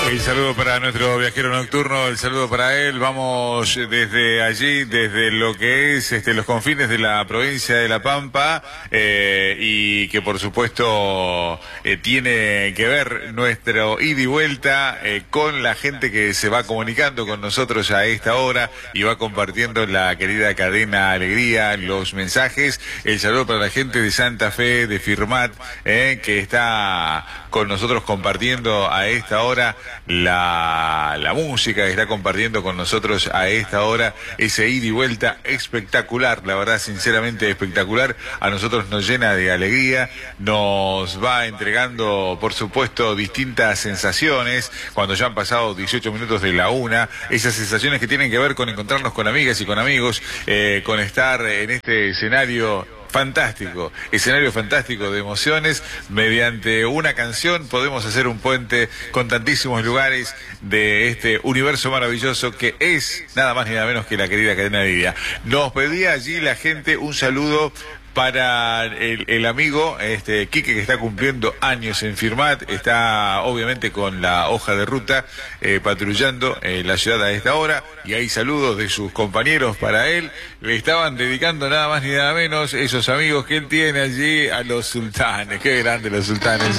El saludo para nuestro viajero nocturno, el saludo para él. Vamos desde allí, desde lo que es los confines de la provincia de La Pampa, y que por supuesto tiene que ver nuestro ida y vuelta con la gente que se va comunicando con nosotros a esta hora y va compartiendo la querida cadena Alegría, los mensajes. El saludo para la gente de Santa Fe, de Firmat, que está con nosotros compartiendo a esta hora la música, que está compartiendo con nosotros a esta hora ese ida y vuelta espectacular, la verdad, sinceramente espectacular. A nosotros nos llena de alegría, nos va entregando, por supuesto, distintas sensaciones cuando ya han pasado 18 minutos de la una, esas sensaciones que tienen que ver con encontrarnos con amigas y con amigos, con estar en este escenario fantástico de emociones. Mediante una canción podemos hacer un puente con tantísimos lugares de este universo maravilloso que es nada más ni nada menos que la querida cadena Alegría. Nos pedía allí la gente un saludo para el amigo Quique, que está cumpliendo años en Firmat, está obviamente con la hoja de ruta patrullando la ciudad a esta hora, y hay saludos de sus compañeros para él. Le estaban dedicando nada más ni nada menos esos amigos que él tiene allí a los sultanes. Qué grande los sultanes.